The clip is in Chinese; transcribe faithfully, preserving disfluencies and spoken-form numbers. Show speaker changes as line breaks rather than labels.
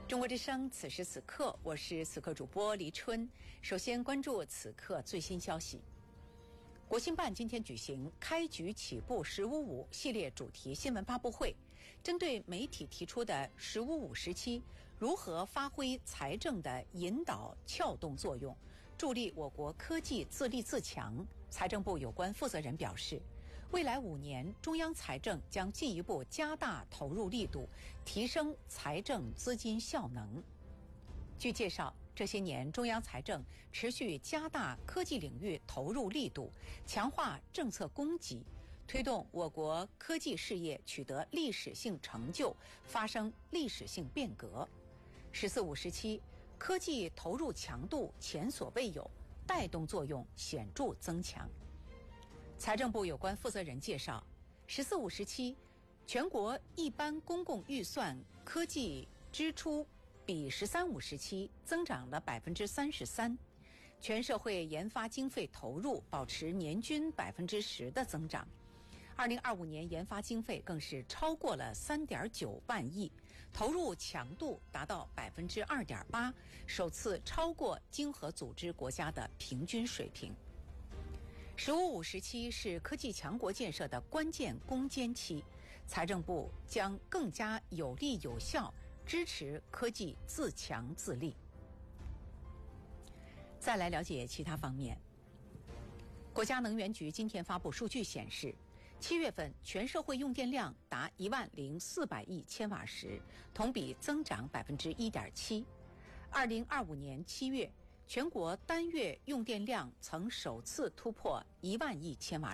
中国之声，此时此刻，我是此刻主播黎春。首先关注此刻最新消息。国新办今天举行开局起步“十五五”系列主题新闻发布会，针对媒体提出的“十五五”时期如何发挥财政的引导撬动作用，助力我国科技自立自强，财政部有关负责人表示，未来五年，中央财政将进一步加大投入力度，提升财政资金效能。据介绍，这些年中央财政持续加大科技领域投入力度，强化政策供给，推动我国科技事业取得历史性成就，发生历史性变革。“十四五”时期，科技投入强度前所未有，带动作用显著增强。财政部有关负责人介绍，“十四五”时期，全国一般公共预算科技支出比“十三五”时期增长了百分之三十三，全社会研发经费投入保持年均百分之十的增长。二零二五年研发经费更是超过了三点九万亿，投入强度达到百分之二点八，首次超过经合组织国家的平均水平。十五五时期是科技强国建设的关键攻坚期，财政部将更加有力有效支持科技自强自立。再来了解其他方面。国家能源局今天发布数据显示，七月份全社会用电量达一万零四百亿千瓦时，同比增长百分之一点七。二零二五年七月，全国单月用电量曾首次突破一万亿千瓦